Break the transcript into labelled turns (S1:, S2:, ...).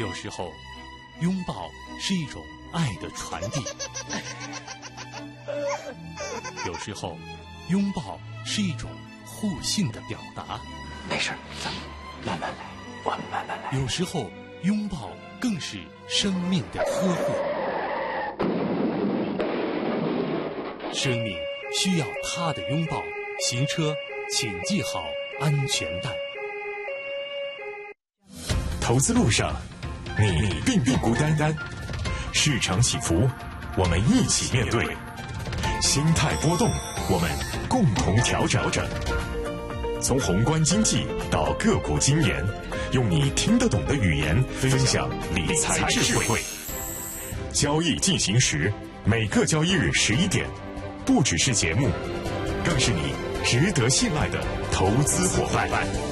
S1: 有时候，拥抱是一种爱的传递；有时候，拥抱是一种互信的表达。
S2: 没事，咱们慢慢来，我们慢慢来。
S1: 有时候，拥抱更是生命的呵护。生命需要他的拥抱，行车请系好安全带。
S3: 投资路上，你并不孤单。市场起伏，我们一起面对；心态波动，我们共同调整。从宏观经济到个股经研，用你听得懂的语言分享理财智慧。交易进行时，每个交易日11点，不只是节目，更是你值得信赖的投资伙伴。